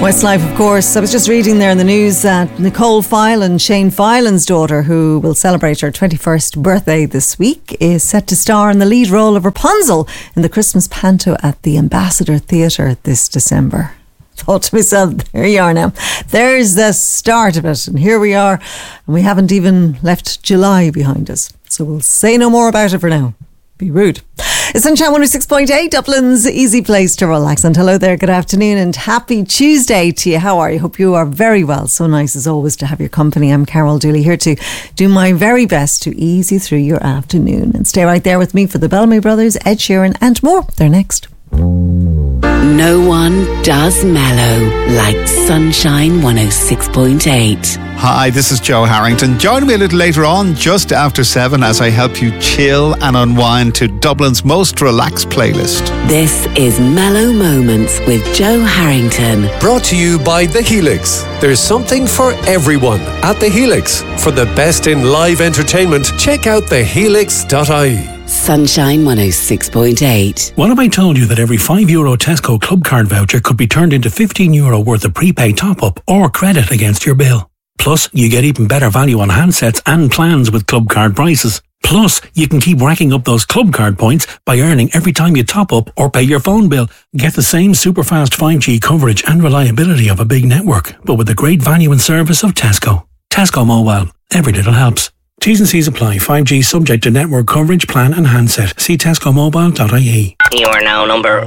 Westlife, of course. I was just reading there in the news that Nicole Filan, Shane Filan's daughter, who will celebrate her 21st birthday this week, is set to star in the lead role of Rapunzel in the Christmas panto at the Ambassador Theatre this December. Thought to myself, there you are now. There's the start of it. And here we are. And we haven't even left July behind us. So we'll say no more about it for now. Be rude. It's Sunshine 106.8, Dublin's easy place to relax. And hello there, good afternoon and happy Tuesday to you. How are you? Hope you are very well. So nice as always to have your company. I'm Carol Dooley, here to do my very best to ease you through your afternoon. And stay right there with me for the Bellamy Brothers, Ed Sheeran and more. They're next. No one does mellow like Sunshine 106.8. Hi, this is Joe Harrington. Join me a little later on, just after 7, as I help you chill and unwind to Dublin's most relaxed playlist. This is Mellow Moments with Joe Harrington. Brought to you by The Helix. There's something for everyone at The Helix. For the best in live entertainment, check out thehelix.ie. Sunshine 106.8. What if I told you that every €5 Tesco Club Card voucher could be turned into €15 worth of prepaid top-up or credit against your bill? Plus, you get even better value on handsets and plans with Club Card prices. Plus, you can keep racking up those Club Card points by earning every time you top up or pay your phone bill. Get the same super fast 5G coverage and reliability of a big network, but with the great value and service of Tesco. Tesco Mobile. Every little helps. T's and C's apply. 5G subject to network coverage, plan and handset. See tescomobile.ie. You are now number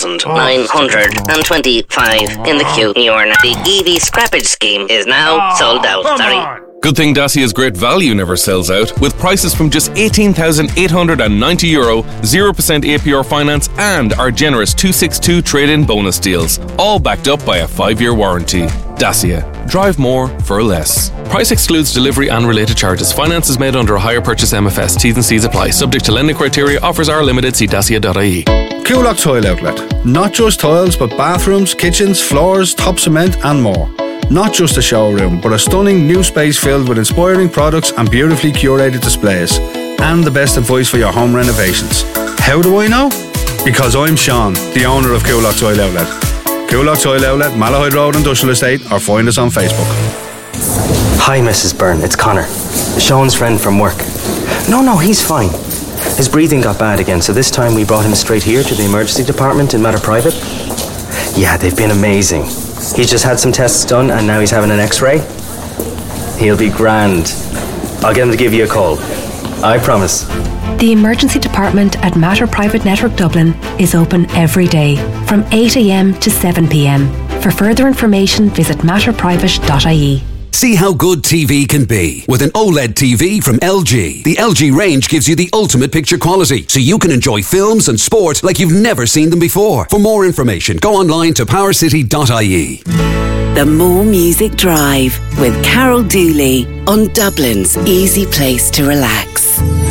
1,925 in the queue. The EV scrappage scheme is now sold out. Sorry. Good thing Dacia's great value never sells out, with prices from just €18,890, 0% APR finance and our generous 262 trade-in bonus deals, all backed up by a 5-year warranty. Dacia. Drive more for less. Price excludes delivery and related charges. Finance is made under a hire purchase MFS. T's and C's apply. Subject to lending criteria. Offers are limited. See dacia.ie. Coolock Tile Outlet. Not just tiles, but bathrooms, kitchens, floors, top cement and more. Not just a showroom, but a stunning new space filled with inspiring products and beautifully curated displays. And the best advice for your home renovations. How do I know? Because I'm Sean, the owner of Coolock Tile Outlet. Coolock Tile Outlet, Malahide Road Industrial Estate, or find us on Facebook. Hi, Mrs. Byrne, it's Connor. Sean's friend from work. No, he's fine. His breathing got bad again, so this time we brought him straight here to the emergency department in Mater Private. Yeah, they've been amazing. He's just had some tests done and now he's having an x-ray. He'll be grand. I'll get him to give you a call. I promise. The emergency department at Mater Private Network Dublin is open every day from 8 a.m. to 7 p.m. For further information, visit matterprivate.ie. See how good TV can be with an OLED TV from LG. The LG range gives you the ultimate picture quality, so you can enjoy films and sport like you've never seen them before. For more information, go online to powercity.ie. The More Music Drive with Carol Dooley on Dublin's easy place to relax.